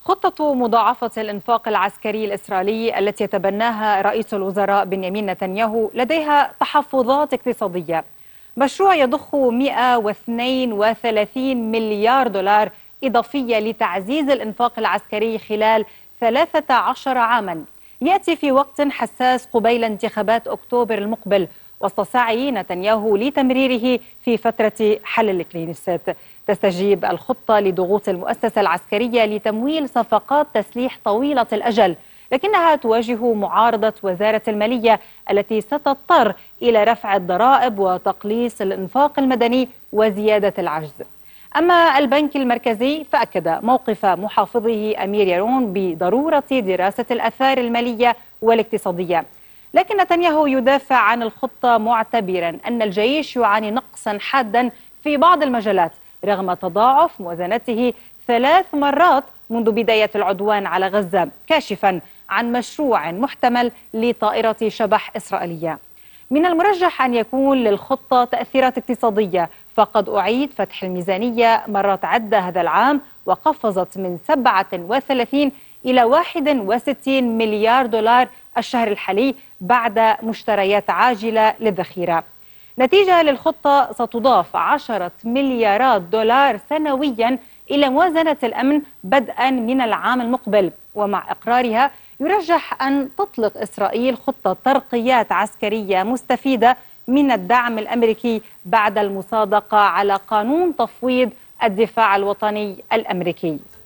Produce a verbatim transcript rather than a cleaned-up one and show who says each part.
Speaker 1: خطة مضاعفة الإنفاق العسكري الإسرائيلي التي يتبناها رئيس الوزراء بنيامين نتنياهو لديها تحفظات اقتصادية. مشروع يضخ مئة واثنين وثلاثين مليار دولار إضافية لتعزيز الإنفاق العسكري خلال ثلاثة عشر عاما، يأتي في وقت حساس قبيل انتخابات أكتوبر المقبل، وسط سعي نتنياهو لتمريره في فترة حل الإقليميات. تستجيب الخطة لضغوط المؤسسة العسكرية لتمويل صفقات تسليح طويلة الأجل، لكنها تواجه معارضة وزارة المالية التي ستضطر إلى رفع الضرائب وتقليص الإنفاق المدني وزيادة العجز. أما البنك المركزي فأكد موقف محافظه أمير يارون بضرورة دراسة الآثار المالية والاقتصادية، لكن نتنياهو يدافع عن الخطة معتبرا أن الجيش يعاني نقصا حادا في بعض المجالات رغم تضاعف موازنته ثلاث مرات منذ بداية العدوان على غزة، كاشفا عن مشروع محتمل لطائرة شبح إسرائيلية. من المرجح أن يكون للخطة تأثيرات اقتصادية، فقد أعيد فتح الميزانية مرات عدة هذا العام وقفزت من سبعة وثلاثين إلى واحد وستين مليار دولار الشهر الحالي بعد مشتريات عاجلة للذخيرة. نتيجة للخطة ستضاف عشرة مليارات دولار سنويا إلى موازنة الأمن بدءا من العام المقبل، ومع إقرارها يرجح أن تطلق إسرائيل خطة ترقيات عسكرية مستفيدة من الدعم الأمريكي بعد المصادقة على قانون تفويض الدفاع الوطني الأمريكي.